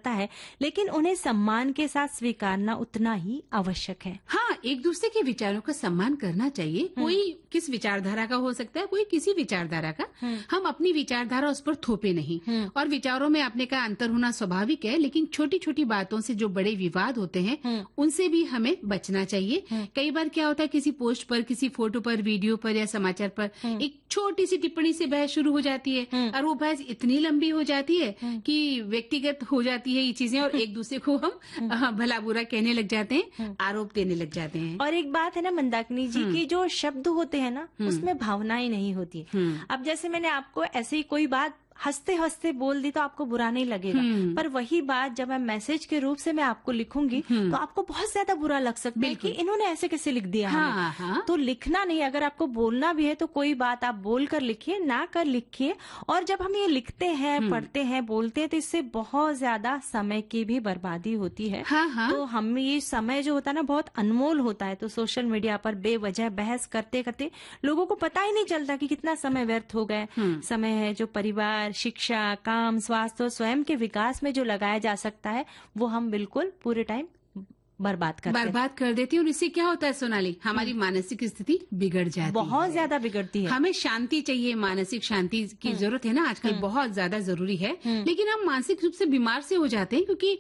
होता है, लेकिन उन्हें सम्मान के साथ स्वीकारना उतना ही आवश्यक है। हाँ, एक दूसरे के विचारों का सम्मान करना चाहिए। कोई किस विचारधारा का हो सकता है, कोई किसी विचारधारा का। हम अपनी विचारधारा उस पर थोपे नहीं। और विचारों में अपने का अंतर होना स्वाभाविक है, लेकिन छोटी छोटी बातों से जो बड़े विवाद होते हैं उनसे भी हमें बचना चाहिए। कई बार क्या होता है, किसी पोस्ट पर, किसी फोटो पर, वीडियो पर या समाचार पर एक छोटी सी टिप्पणी से बहस शुरू हो जाती है और वो बहस इतनी लंबी हो जाती है कि व्यक्तिगत हो जाती है ये चीजें और एक दूसरे को हम भला बुरा कहने लग जाते हैं, आरोप देने लग जाते हैं। और एक बात है ना मंदाकिनी जी की जो शब्द होते हैं ना उसमें भावनाएं नहीं होती। अब जैसे मैंने आपको ऐसे ही कोई बात हंसते हंसते बोल दी तो आपको बुरा नहीं लगेगा, पर वही बात जब मैं मैसेज के रूप से मैं आपको लिखूंगी तो आपको बहुत ज्यादा बुरा लग सकता है कि इन्होंने ऐसे कैसे लिख दिया। हाँ। तो लिखना नहीं, अगर आपको बोलना भी है तो कोई बात आप बोल कर लिखिए, ना कर लिखिए। और जब हम ये लिखते हैं, पढ़ते हैं, बोलते हैं तो इससे बहुत ज्यादा समय की भी बर्बादी होती है। तो हम ये समय जो होता है ना बहुत अनमोल होता है। तो सोशल मीडिया पर बेवजह बहस करते करते लोगों को पता ही नहीं चलता कि कितना समय व्यर्थ हो गया। समय है जो परिवार, शिक्षा, काम, स्वास्थ्य और स्वयं के विकास में जो लगाया जा सकता है वो हम बिल्कुल पूरे टाइम बर्बाद कर देती है। और इससे क्या होता है सोनाली, हमारी मानसिक स्थिति बिगड़ जाती है, बहुत ज्यादा बिगड़ती है। हमें शांति चाहिए, मानसिक शांति की जरूरत है ना, आजकल बहुत ज्यादा जरूरी है। लेकिन हम मानसिक रूप से बीमार से हो जाते हैं क्योंकि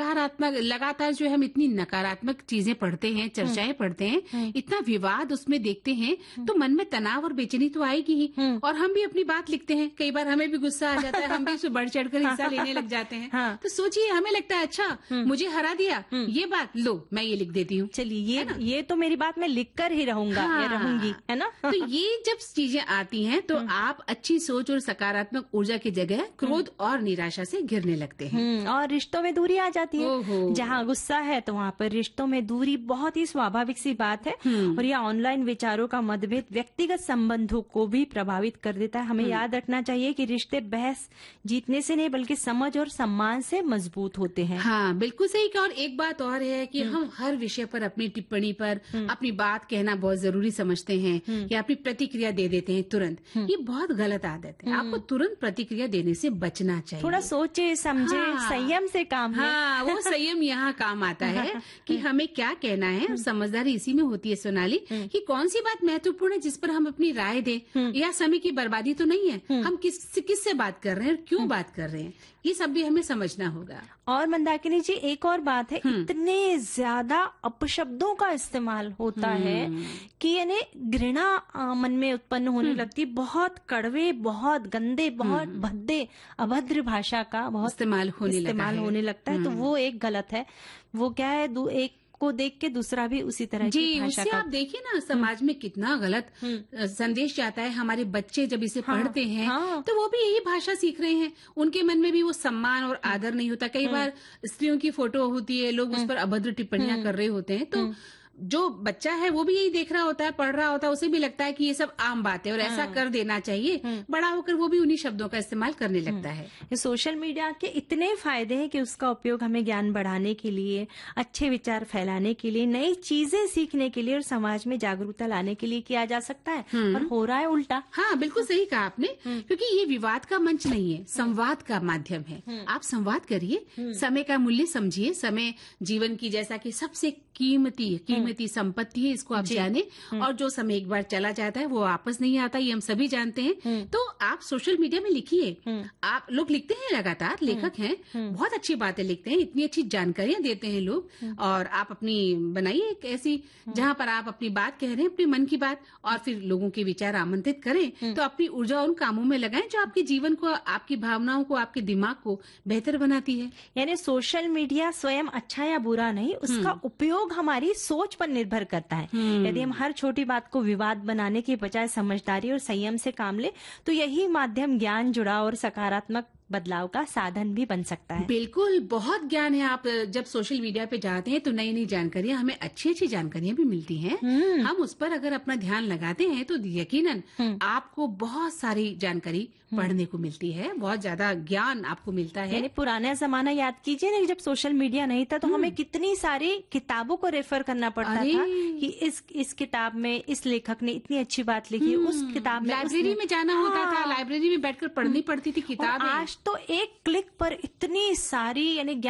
लगातार जो है हम इतनी नकारात्मक चीजें पढ़ते हैं, चर्चाएं पढ़ते हैं, इतना विवाद उसमें देखते हैं, तो मन में तनाव और बेचैनी तो आएगी ही। और हम भी अपनी बात लिखते हैं, कई बार हमें भी गुस्सा आ जाता है, हम भी उसमें बढ़ चढ़कर हिस्सा लेने लग जाते हैं। तो सोचिए, हमें लगता है अच्छा मुझे हरा दिया, ये बात लो मैं ये लिख देती हूँ। चलिए ये तो मेरी बात मैं लिख कर ही रहूंगा या रहूंगी, है ना। तो ये जब चीजें आती हैं तो आप अच्छी सोच और सकारात्मक ऊर्जा की जगह क्रोध और निराशा से घिरने लगते हैं और रिश्तों में दूरी आ जाती है। जहाँ गुस्सा है तो वहाँ पर रिश्तों में दूरी बहुत ही स्वाभाविक सी बात है। और यह ऑनलाइन विचारों का मतभेद व्यक्तिगत संबंधों को भी प्रभावित कर देता है। हमें याद रखना चाहिए कि रिश्ते बहस जीतने से नहीं बल्कि समझ और सम्मान से मजबूत होते हैं। हाँ, बिल्कुल सही कहा। और एक बात और है कि हम हर विषय पर अपनी टिप्पणी पर अपनी बात कहना बहुत जरूरी समझते हैं या अपनी प्रतिक्रिया दे देते हैं तुरंत। ये बहुत गलत आदत है। आपको तुरंत प्रतिक्रिया देने से बचना चाहिए। थोड़ा सोचे समझे, संयम से काम ले। हाँ, वो संयम यहाँ काम आता है कि हमें क्या कहना है। समझदारी इसी में होती है सोनाली कि कौन सी बात महत्वपूर्ण है जिस पर हम अपनी राय दें। या समय की बर्बादी तो नहीं है, हम किससे बात कर रहे हैं और क्यों बात कर रहे हैं, ये सब भी हमें समझना होगा। और मंदाकिनी जी एक और बात है, इतने ज्यादा अपशब्दों का इस्तेमाल होता है कि यानी घृणा मन में उत्पन्न होने लगती। बहुत कड़वे, बहुत गंदे, बहुत भद्दे, अभद्र भाषा का बहुत इस्तेमाल होने लगता है। तो वो एक गलत है। वो क्या है, एक को देख के दूसरा भी उसी तरह की भाषा का। आप देखिए ना समाज में कितना गलत संदेश जाता है। हमारे बच्चे जब इसे पढ़ते हैं तो वो भी यही भाषा सीख रहे हैं। उनके मन में भी वो सम्मान और आदर नहीं होता। कई बार स्त्रियों की फोटो होती है, लोग उस पर अभद्र टिप्पणियां कर रहे होते हैं, तो जो बच्चा है वो भी यही देख रहा होता है, पढ़ रहा होता है, उसे भी लगता है कि ये सब आम बात है और ऐसा कर देना चाहिए। बड़ा होकर वो भी उन्हीं शब्दों का इस्तेमाल करने लगता है। सोशल मीडिया के इतने फायदे हैं कि उसका उपयोग हमें ज्ञान बढ़ाने के लिए, अच्छे विचार फैलाने के लिए, नई चीजें सीखने के लिए और समाज में जागरूकता लाने के लिए किया जा सकता है। और हो रहा है उल्टा। हाँ, बिल्कुल सही कहा आपने, क्योंकि ये विवाद का मंच नहीं है, संवाद का माध्यम है। आप संवाद करिए, समय का मूल्य समझिए। समय जीवन की जैसा कि सबसे कीमती संपत्ति है, इसको आप जाने। और जो समय एक बार चला जाता है वो वापस नहीं आता, ये हम सभी जानते हैं। तो आप सोशल मीडिया में लिखिए। आप लोग लिखते हैं, लगातार लेखक हैं, बहुत अच्छी बातें लिखते हैं, इतनी अच्छी जानकारियां देते हैं लोग। और आप अपनी बनाइए एक ऐसी जहां पर आप अपनी बात कह रहे हैं, अपने मन की बात, और फिर लोगों के विचार आमंत्रित करें। तो अपनी ऊर्जा उन कामों में लगाएं जो आपके जीवन को, आपकी भावनाओं को, आपके दिमाग को बेहतर बनाती है। यानी सोशल मीडिया स्वयं अच्छा या बुरा नहीं, उसका उपयोग हमारी सोच पर निर्भर करता है। यदि हम हर छोटी बात को विवाद बनाने के बजाय समझदारी और संयम से काम ले तो यही माध्यम ज्ञान, जुड़ाव और सकारात्मक बदलाव का साधन भी बन सकता है। बिल्कुल, बहुत ज्ञान है। आप जब सोशल मीडिया पे जाते हैं तो नई नई जानकारियां, हमें अच्छी अच्छी जानकारियां भी मिलती हैं। हम उस पर अगर अपना ध्यान लगाते हैं तो यकीनन आपको बहुत सारी जानकारी पढ़ने को मिलती है, बहुत ज्यादा ज्ञान आपको मिलता है। यानी पुराना जमाना याद कीजिए ना, जब सोशल मीडिया नहीं था तो हमें कितनी सारी किताबों को रेफर करना पड़ता था कि इस किताब में इस लेखक ने इतनी अच्छी बात लिखी, उस किताब में लाइब्रेरी में जाना होता था, लाइब्रेरी में बैठकर पढ़नी पड़ती थी किताबें। आज तो एक क्लिक पर इतनी सारी यानी